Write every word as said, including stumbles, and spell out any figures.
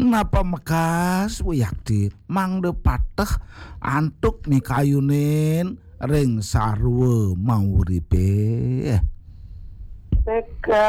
Napa mekas wiyakti mangde pateh antuk mikayunen ring sarwa mauripe. Teka